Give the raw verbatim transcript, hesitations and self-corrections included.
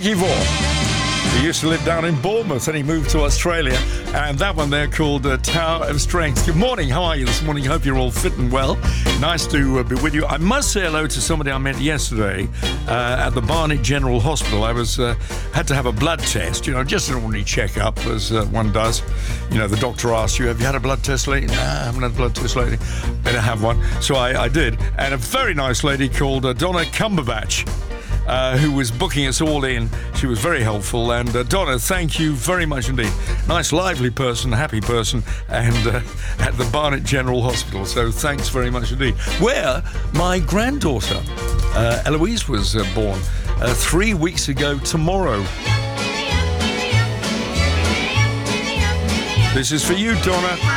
Mickey Vaughan. He used to live down in Bournemouth and he moved to Australia. And that one there called uh, Tower of Strength. Good morning. How are you this morning? Hope you're all fit and well. Nice to uh, be with you. I must say hello to somebody I met yesterday uh, at the Barnet General Hospital. I was uh, had to have a blood test, you know, just an ordinary checkup as uh, one does. You know, the doctor asks you, have you had a blood test lately? Nah, I haven't had a blood test lately. Better have one. So I, I did. And a very nice lady called uh, Donna Cumberbatch, Uh, who was booking us all in. She was very helpful. And uh, Donna, thank you very much indeed. Nice, lively person, happy person, and uh, at the Barnet General Hospital. So thanks very much indeed. Where my granddaughter, uh, Eloise, was uh, born uh, three weeks ago tomorrow. This is for you, Donna.